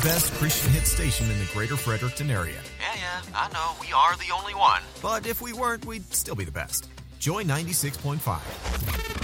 best Christian hit station in the greater Fredericton area. Yeah, I know. We are the only one. But if we weren't, we'd still be the best. Joy 96.5.